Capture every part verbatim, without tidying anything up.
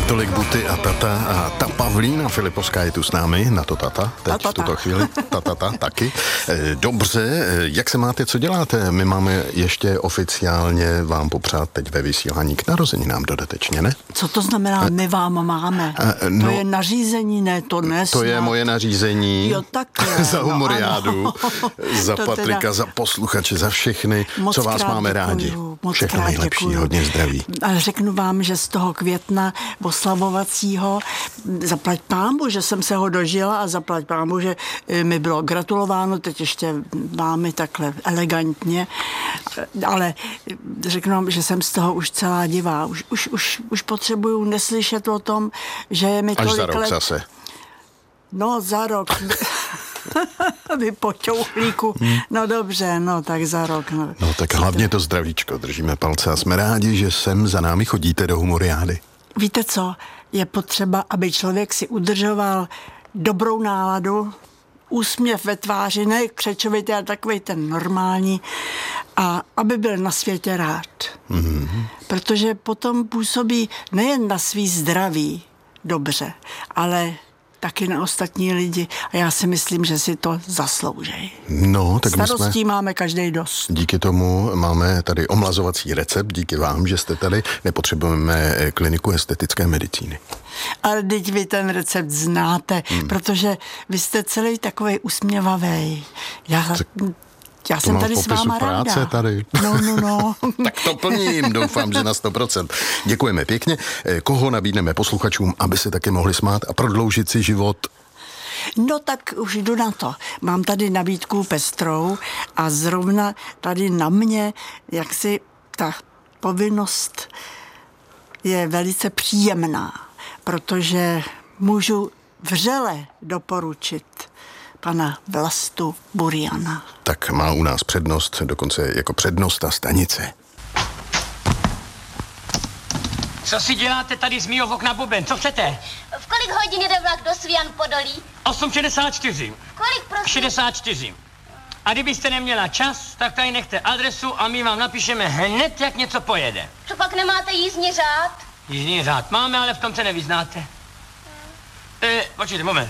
Tolik Buty a Tata a ta Pavlína Filipovská je tu s námi, na to Tata, teď ta, ta, v tuto chvíli, ta, ta, ta, taky. Dobře, jak se máte, co děláte? My máme ještě oficiálně vám popřát teď ve vysílání k narozeninám dodatečně, ne? Co to znamená, my vám máme? A, no, to je nařízení, ne, to ne. To je moje nařízení. Jo, takhle. Za humoriádu, no, za to Patrika, teda... za posluchače, za všechny, moc co vás máme děkuju, rádi. Moc Všechno nejlepší, děkuju. hodně zdraví. Ale řeknu vám, že z toho května oslavovacího zaplať pámbu, že jsem se ho dožila a zaplať pámbu, že mi bylo gratulováno, teď ještě vámi takhle elegantně, ale řeknu vám, že jsem z toho už celá divá. Už, už, už, už potřebuju neslyšet o tom, že je mi až tolik za rok let... zase. No, za rok. Vy počouchlíku. Hmm. No dobře, no tak za rok. No, no tak hlavně to zdravíčko, držíme palce a jsme rádi, že sem za námi chodíte do humoriády. Víte co, je potřeba, aby člověk si udržoval dobrou náladu, úsměv ve tváři, ne křečovitý, ale takovej ten normální, a aby byl na světě rád. Mm-hmm. Protože potom působí nejen na svý zdraví dobře, ale taky na ostatní lidi a já si myslím, že si to zasloužejí. No, tak my starostí jsme... máme každý dost. Díky tomu máme tady omlazovací recept, díky vám, že jste tady, nepotřebujeme kliniku estetické medicíny. Ale teď vy ten recept znáte, hmm. protože vy jste celý takovej usměvavej. Já... Tak... Já jsem tady s váma práce ráda. Tady. No, no, no. Tak to plním, doufám, že na sto procent. Děkujeme pěkně. Koho nabídneme posluchačům, aby se taky mohli smát a prodloužit si život? No tak už jdu na to. Mám tady nabídku pestrou a zrovna tady na mě, jak si ta povinnost je velice příjemná, protože můžu vřele doporučit pana Vlastu Buriana. Tak má u nás přednost, dokonce jako přednosta stanice. Co si děláte tady z mýho okna, Buben? Co chcete? V kolik hodin jde vlak do Svian Podolí? osm šedesát čtyři. Kolik, prosím? šedesát čtyři. A kdybyste neměla čas, tak tady nechte adresu a my vám napíšeme hned, jak něco pojede. Co pak nemáte jízdní řád? Jízdní řád máme, ale v tom se nevyznáte. Hmm. E, počkejte, moment.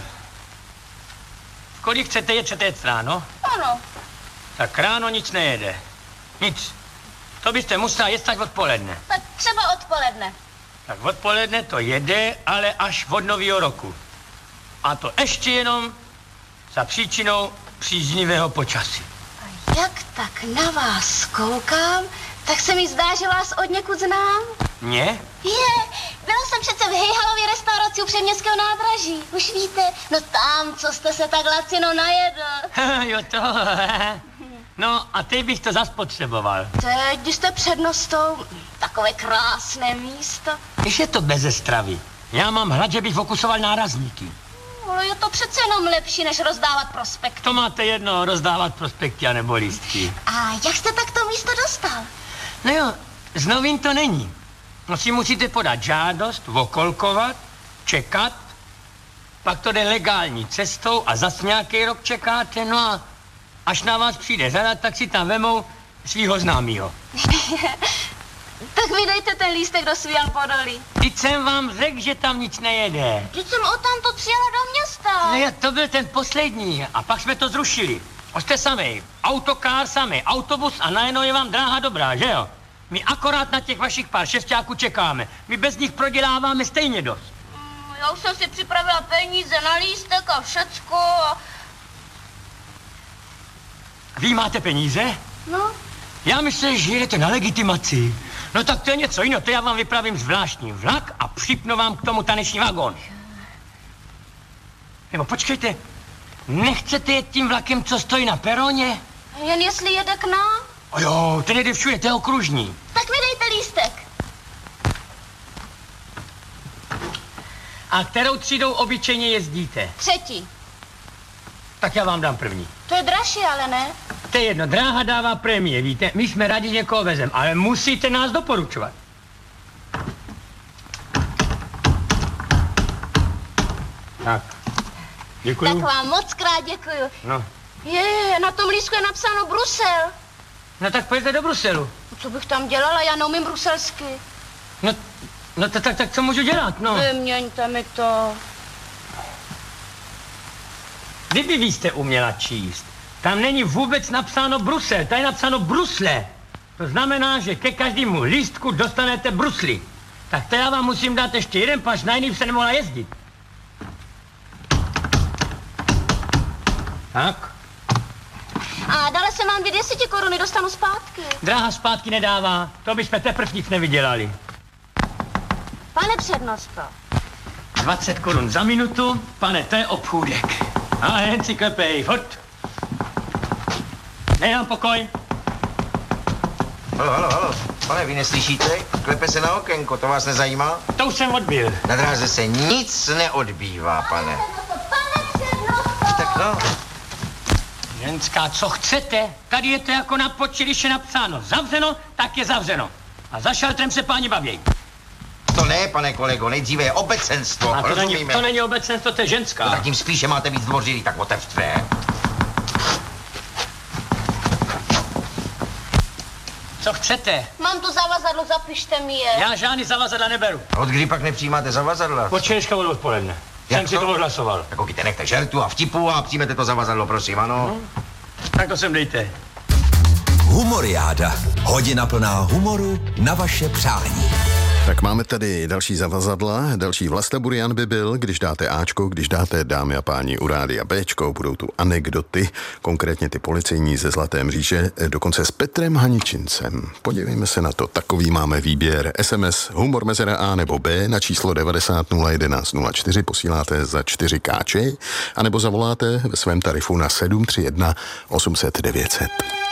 Kolik chcete jet, chcete jet ráno? Ano. Tak ráno nic nejede. Nic. To byste musela jet tak odpoledne. Tak třeba odpoledne. Tak odpoledne to jede, ale až od nového roku. A to ještě jenom za příčinou příznivého počasí. A jak tak na vás koukám, tak se mi zdá, že vás od někud znám. Mě? Je, byla jsem přece v Hejhalově restauraci u Předměstského nádraží. Už víte, no tam, co jste se tak lacino najedl. Jo to. No a teď bych to zas potřeboval. Teď, když jste přednostou, takové krásné místo. Když je to beze stravy. Já mám hlad, že bych okusoval nárazníky. Ale je to přece jenom lepší, než rozdávat prospekty. To máte jedno, rozdávat prospekty anebo lístky. A jak jste tak to místo dostal? No jo, z novin to není. No si musíte podat žádost, okolkovat, čekat, pak to jde legální cestou a zas nějaký rok čekáte, no a až na vás přijde řada, tak si tam vemou svýho známýho. Tak vydejte ten lístek do Svian Podolí. Teď jsem vám řekl, že tam nic nejede. Teď jsem odtamtud přijela do města. No jo, to byl ten poslední a pak jsme to zrušili. Už jste samej, autokár samej, autobus a najednou je vám dráha dobrá, že jo? My akorát na těch vašich pár šestáků čekáme. My bez nich proděláváme stejně dost. Mm, já už jsem si připravila peníze na lístek a všecko. A... Vy máte peníze? No. Já myslím, že jedete na legitimaci. No tak to je něco jiného, to já vám vypravím zvláštní vlak a připnu vám k tomu taneční vagón. Nebo počkejte, nechcete jet tím vlakem, co stojí na peroně? Jen jestli jede k nám? O jo, ten jede všude, to je okružní. Tak mi dejte lístek. A kterou třídou obyčejně jezdíte? Třetí. Tak já vám dám první. To je dražší, ale ne? To je jedno, dráha dává prémie, víte? My jsme rádi, že někoho vezem, ale musíte nás doporučovat. Tak, děkuju. Tak vám moc krát děkuju. No. Je, na tom lístku je napsáno Brusel. No tak pojďte do Bruselu. Co bych tam dělala, já neumím bruselsky. No, No to, tak, tak co můžu dělat, no? Vyměňte mi to. Kdyby vy jste uměla číst, tam není vůbec napsáno Brusel, tady je napsáno Brusle. To znamená, že ke každému lístku dostanete brusly. Tak to já vám musím dát ještě jeden paš, na jiný se nemohla jezdit. Tak. A dále se mám dvě deseti koruny, dostanu zpátky. Dráha zpátky nedává, to bychom teprv nic nevydělali. Pane přednosto. dvacet korun za minutu, pane, to je obchůdek. A jen si klepej, furt. Nejám pokoj. Halo, halo, halo. Pane, vy neslyšíte? Klepe se na okénko, to vás nezajímá? To už jsem odbil. Na dráze se nic neodbývá, pane. Pane přednosto. Tak no. Ženská, co chcete? Tady je to jako na počti, když je napsáno zavřeno, tak je zavřeno. A za šaltrem se páni bavějí. To ne, pane kolego, nejdříve je obecenstvo, A to není, rozumíme? to není obecenstvo, to je ženská. No, tak tím spíše máte víc dvořilí, tak otevřte. Co chcete? Mám tu zavazadlo, zapište mi je. Já žádný zavazadla neberu. Od kdy pak nepřijímáte zavazadla? Od včerejška od odpoledne. Jak Jsem si to? to odhlasoval. Tak koukejte, nechte žertu a vtipu a přijmete to zavazadlo, prosím, ano? No. Tak to sem dejte. Humoriáda. Hodina plná humoru na vaše přání. Tak máme tady další zavazadla, další Vlasta Burian by byl, když dáte Ačko, když dáte, dámy a páni, u rádia Bčko, budou tu anekdoty, konkrétně ty policejní ze Zlaté mříže, dokonce s Petrem Haničincem. Podívejme se na to, takový máme výběr. S M S humor mezera A nebo B na číslo devadesát nula jedenáct nula čtyři posíláte za čtyři káče, anebo zavoláte ve svém tarifu na sedm tři jedna osm set devět set.